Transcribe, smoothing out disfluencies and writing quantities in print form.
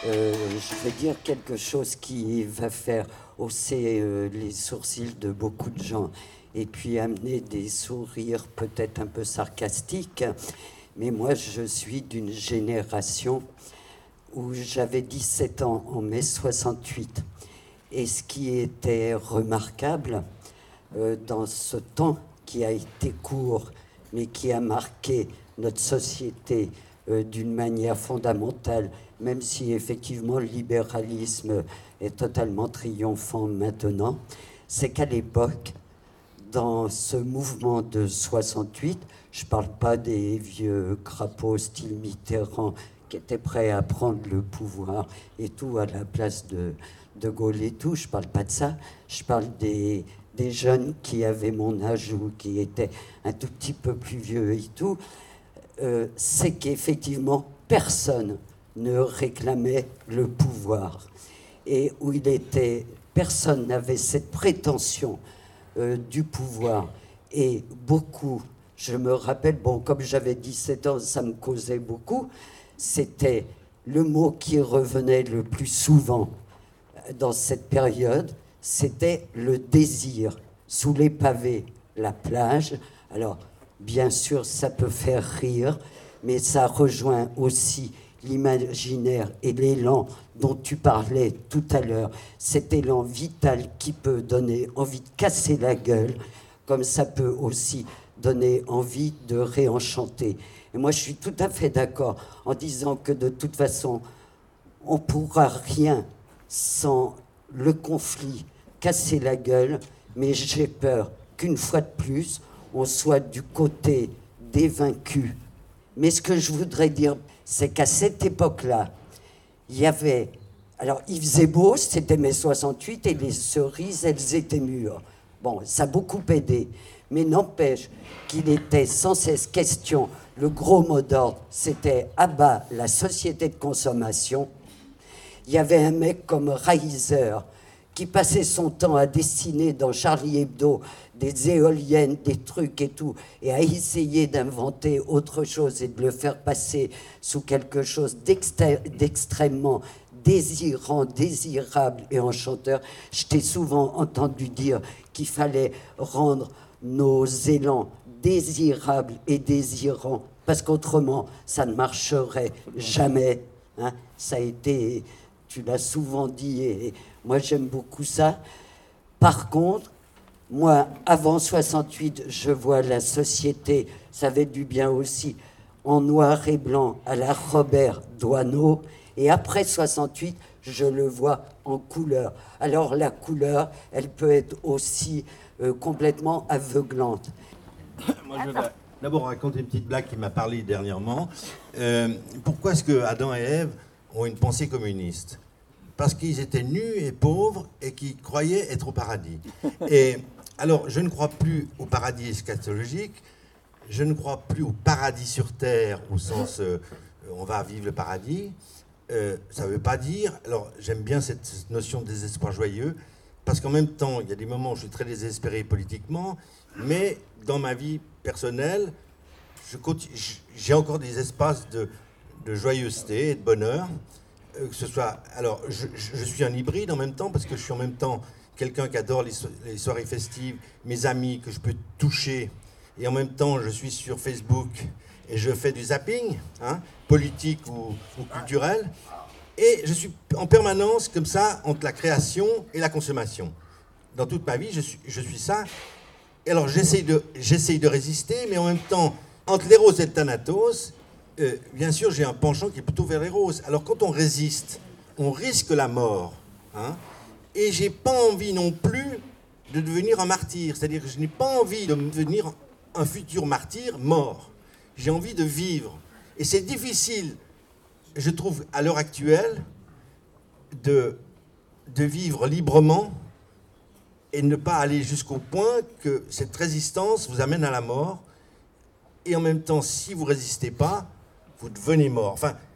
Je vais dire quelque chose qui va faire hausser les sourcils de beaucoup de gens et puis amener des sourires peut-être un peu sarcastiques. Mais moi, je suis d'une génération où j'avais 17 ans en mai 68. Et ce qui était remarquable dans ce temps qui a été court, mais qui a marqué notre société d'une manière fondamentale, même si effectivement le libéralisme est totalement triomphant maintenant, c'est qu'à l'époque, dans ce mouvement de 68, je ne parle pas des vieux crapauds style Mitterrand qui étaient prêts à prendre le pouvoir et tout à la place de Gaulle et tout, je ne parle pas de ça, je parle des jeunes qui avaient mon âge ou qui étaient un tout petit peu plus vieux et tout, c'est qu'effectivement, personne ne réclamait le pouvoir. Et où il était, personne n'avait cette prétention du pouvoir. Et beaucoup, je me rappelle, bon, comme j'avais 17 ans, ça me causait beaucoup, c'était le mot qui revenait le plus souvent dans cette période, c'était le désir. Sous les pavés, la plage. Alors, bien sûr, ça peut faire rire, mais ça rejoint aussi l'imaginaire et l'élan dont tu parlais tout à l'heure, cet élan vital qui peut donner envie de casser la gueule, comme ça peut aussi donner envie de réenchanter. Et moi, je suis tout à fait d'accord en disant que de toute façon, on ne pourra rien sans le conflit, casser la gueule, mais j'ai peur qu'une fois de plus, on soit du côté des vaincus. Mais ce que je voudrais dire, c'est qu'à cette époque-là, il y avait... Alors, il faisait beau, c'était mai 68, et les cerises, elles étaient mûres. Bon, ça a beaucoup aidé. Mais n'empêche qu'il était sans cesse question, le gros mot d'ordre, c'était « à bas la société de consommation ». Il y avait un mec comme Reiser qui passait son temps à dessiner dans Charlie Hebdo des éoliennes, des trucs et tout, et à essayer d'inventer autre chose et de le faire passer sous quelque chose d'extrêmement désirant, désirable et enchanteur. Je t'ai souvent entendu dire qu'il fallait rendre nos élans désirables et désirants, parce qu'autrement, ça ne marcherait jamais. Hein. Ça a été... Tu l'as souvent dit, et moi j'aime beaucoup ça. Par contre, moi, avant 68, je vois la société, ça avait du bien aussi, en noir et blanc, à la Robert Doisneau, et après 68, je le vois en couleur. Alors la couleur, elle peut être aussi complètement aveuglante. Moi, je vais d'abord raconter une petite blague qui m'a parlé dernièrement. Pourquoi est-ce que Adam et Ève ont une pensée communiste? Parce qu'ils étaient nus et pauvres et qu'ils croyaient être au paradis. Et alors, je ne crois plus au paradis eschatologique, je ne crois plus au paradis sur terre au sens on va vivre le paradis. Ça ne veut pas dire... Alors, j'aime bien cette notion de désespoir joyeux, parce qu'en même temps, il y a des moments où je suis très désespéré politiquement, mais dans ma vie personnelle, j'ai encore des espaces de joyeuseté et de bonheur. Que ce soit, alors, je suis un hybride en même temps, parce que je suis en même temps quelqu'un qui adore les soirées festives, mes amis que je peux toucher, et en même temps, je suis sur Facebook et je fais du zapping, hein, politique ou culturel, et je suis en permanence comme ça entre la création et la consommation. Dans toute ma vie, je suis ça. Et alors, j'essaye de résister, mais en même temps, entre l'éros et le thanatos, bien sûr, j'ai un penchant qui est plutôt vers les roses. Alors, quand on résiste, on risque la mort. Hein, et j'ai pas envie non plus de devenir un martyr. C'est-à-dire que je n'ai pas envie de devenir un futur martyr mort. J'ai envie de vivre. Et c'est difficile, je trouve, à l'heure actuelle, de vivre librement et ne pas aller jusqu'au point que cette résistance vous amène à la mort. Et en même temps, si vous ne résistez pas, vous devenez mort. Enfin,